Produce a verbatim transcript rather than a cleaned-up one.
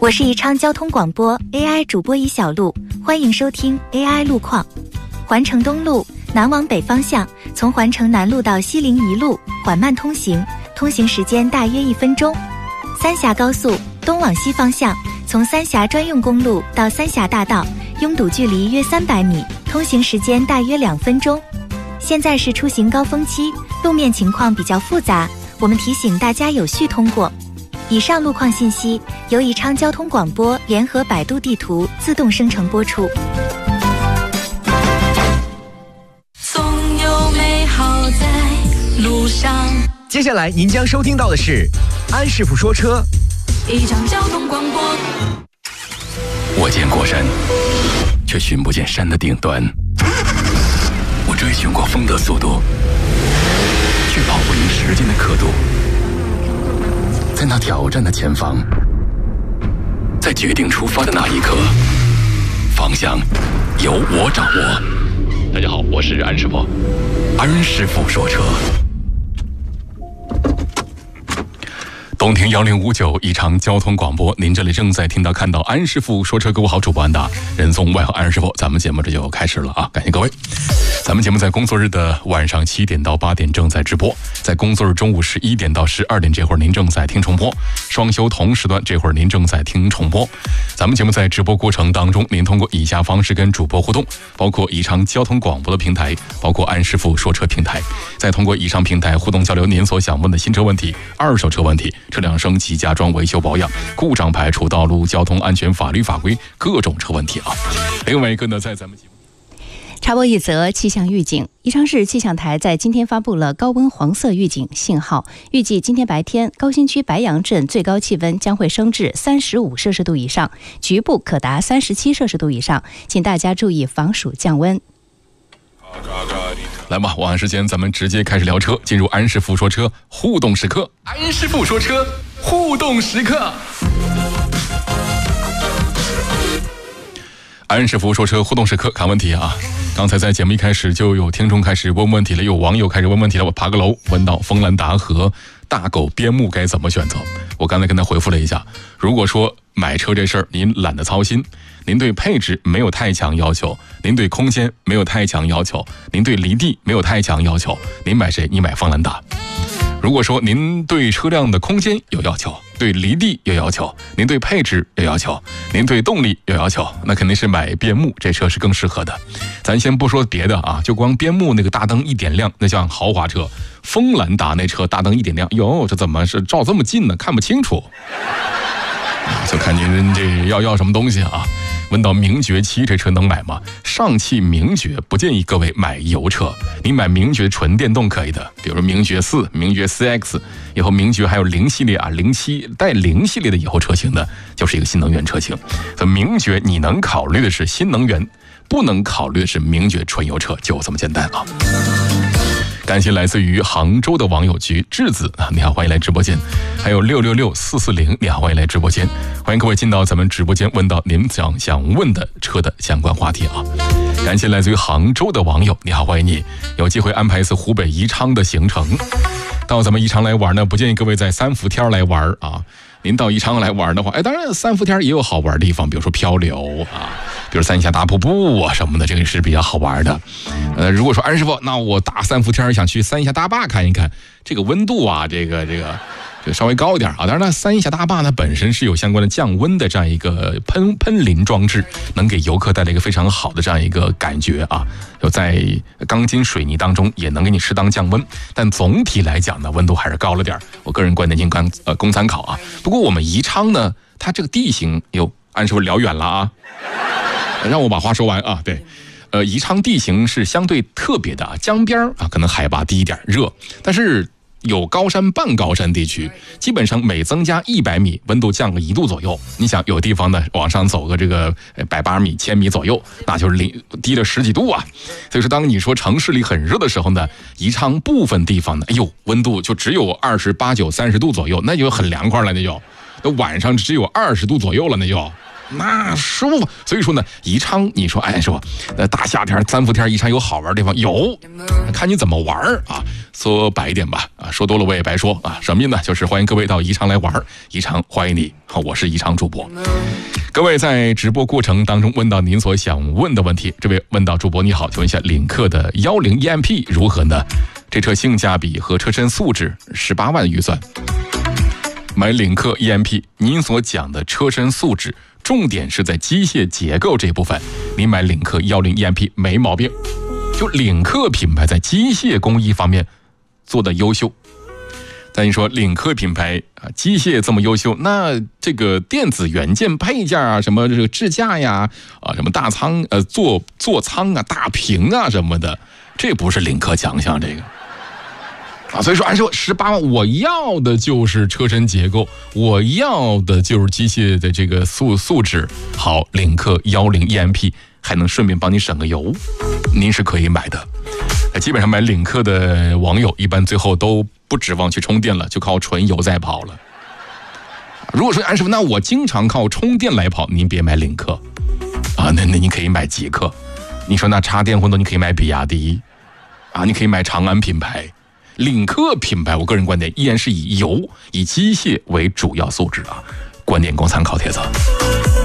我是宜昌交通广播 A I 主播宜小璐，欢迎收听 A I 路况。环城东路南往北方向，从环城南路到西陵一路缓慢通行，通行时间大约一分钟。三峡高速东往西方向，从三峡专用公路到三峡大道，拥堵距离约三百米，通行时间大约两分钟。现在是出行高峰期，路面情况比较复杂，我们提醒大家有序通过。以上路况信息由宜昌交通广播联合百度地图自动生成播出。 总有美好在路上。 接下来您将收听到的是安师傅说车。 宜昌交通广播。 我见过山，却寻不见山的顶端。我追寻过风的速度，却跑不赢时间的刻度。在那挑战的前方，在决定出发的那一刻，方向由我掌握。大家好，我是安师傅，安师傅说车。东听幺零五九宜昌交通广播，您这里正在听到看到安师傅说车，各位好，主播安达，人送外号安师傅，咱们节目这就开始了啊！感谢各位。咱们节目在工作日的晚上七点到八点正在直播，在工作日中午十一点到十二点这会儿您正在听重播，双休同时段这会儿您正在听重播。咱们节目在直播过程当中，您通过以下方式跟主播互动，包括宜昌交通广播的平台，包括安师傅说车平台，再通过以上平台互动交流您所想问的新车问题、二手车问题、车辆升级、加装、维修保养、故障排除、道路交通安全、法律法规各种车问题啊。另外一个呢，在咱们节目插播一则气象预警，宜昌市气象台在今天发布了高温黄色预警信号，预计今天白天高新区白杨镇最高气温将会升至三十五摄氏度以上，局部可达三十七摄氏度以上，请大家注意防暑降温。 来吧，晚安时间咱们直接开始聊车，进入安师傅说车互动时刻。安师傅说车互动时刻。安师傅说车互动时刻，看问题啊！刚才在节目一开始就有听众开始问问题了，有网友开始问问题了。我爬个楼问到锋兰达和大狗边牧该怎么选择，我刚才跟他回复了一下，如果说买车这事儿您懒得操心，您对配置没有太强要求，您对空间没有太强要求，您对离地没有太强要求，您买谁？你买锋兰达。如果说您对车辆的空间有要求，对离地有要求，您对配置有要求，您对动力有要求，那肯定是买边牧，这车是更适合的。咱先不说别的啊，就光边牧那个大灯一点亮，那像豪华车。锋兰达那车大灯一点亮，哟，这怎么是照这么近呢？看不清楚。就看您这要要什么东西啊？问到名爵七这车能买吗？上汽名爵不建议各位买油车，你买名爵纯电动可以的，比如说名爵四、名爵 C X， 以后名爵还有零系列啊，零七带零系列的以后车型的，就是一个新能源车型。所以名爵你能考虑的是新能源，不能考虑的是名爵纯油车，就这么简单啊。感谢来自于杭州的网友局智子啊，你好，欢迎来直播间。还有六六六四四零，你好，欢迎来直播间。欢迎各位进到咱们直播间，问到您想想问的车的相关话题啊。感谢来自于杭州的网友，你好，欢迎你，有机会安排一次湖北宜昌的行程。到咱们宜昌来玩呢，不建议各位在三伏天来玩啊。您到宜昌来玩的话，哎，当然三伏天也有好玩的地方，比如说漂流啊，比如三峡大瀑布啊什么的，这个是比较好玩的。呃，如果说安师傅，那我大三伏天想去三峡大坝看一看，这个温度啊，这个这个就稍微高一点啊。当然呢，三峡大坝呢本身是有相关的降温的这样一个喷喷淋装置，能给游客带来一个非常好的这样一个感觉啊。就在钢筋水泥当中也能给你适当降温，但总体来讲呢，温度还是高了点。我个人观点仅供呃供参考啊。不过我们宜昌呢，它这个地形哟，安师傅聊远了啊，让我把话说完啊。对，呃，宜昌地形是相对特别的啊，江边啊，可能海拔低一点，热，但是有高山、半高山地区，基本上每增加一百米，温度降个一度左右。你想，有地方呢往上走个这个百八米、千米左右，那就是零低了十几度啊。所以说，当你说城市里很热的时候呢，宜昌部分地方呢，哎呦，温度就只有二十八九、三十度左右，那就很凉快了，那就那晚上只有二十度左右了，那就那舒服。所以说呢，宜昌，你说哎说，呃大夏天三伏天宜昌有好玩的地方有，看你怎么玩啊。说白一点吧，啊说多了我也白说啊。什么呢？就是欢迎各位到宜昌来玩，宜昌欢迎你，我是宜昌主播。各位在直播过程当中问到您所想问的问题，这位问到主播你好，请问一下领克的一零 E M P 如何呢？这车性价比和车身素质，十八万预算。买领克 E M P， 您所讲的车身素质重点是在机械结构这部分，您买领克一零 E M P 没毛病。就领克品牌在机械工艺方面做的优秀。但你说领克品牌啊，机械这么优秀，那这个电子元件配件啊，什么这个支架呀，啊什么大仓呃座座舱啊、大屏啊什么的，这不是领克强项这个。啊，所以说按说十八万，我要的就是车身结构，我要的就是机械的这个素素质好，领克一零 E M P 还能顺便帮你省个油，您是可以买的。基本上买领克的网友一般最后都不指望去充电了，就靠纯油在跑了。如果说安师傅，那我经常靠充电来跑，您别买领克啊，那那你可以买极客。你说那插电混动，你可以买比亚迪啊，你可以买长安品牌。领克品牌，我个人观点依然是以油、以机械为主要素质啊，观点供参考帖子。